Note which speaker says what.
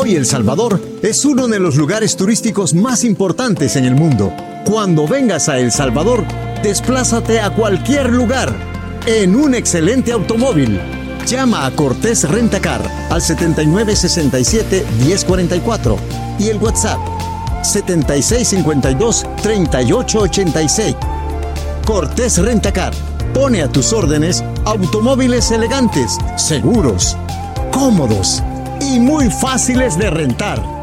Speaker 1: Hoy El Salvador es uno de los lugares turísticos más importantes en el mundo. Cuando vengas a El Salvador, desplázate a cualquier lugar en un excelente automóvil. Llama a Cortés Rentacar al 7967-1044 y el WhatsApp 7652-3886. Cortés Rentacar pone a tus órdenes automóviles elegantes, seguros, cómodos y muy fáciles de rentar.